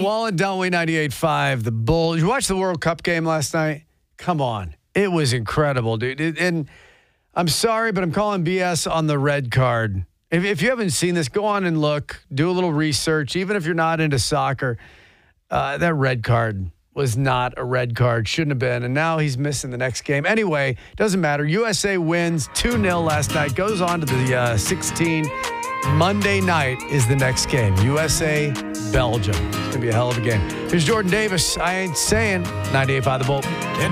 Wallen, Dunway, 98.5. The Bulls. You watched the World Cup game last night? Come on. It was incredible, dude. And I'm sorry, but I'm calling BS on the red card. If you haven't seen this, go on and look. Do a little research. Even if you're not into soccer, that red card was not a red card. Shouldn't have been. And now he's missing the next game. Anyway, doesn't matter. USA wins 2-0 last night. Goes on to the 16. Monday night is the next game. USA, Belgium. It's going to be a hell of a game. Here's Jordan Davis. I ain't saying 98.5 The Bolt.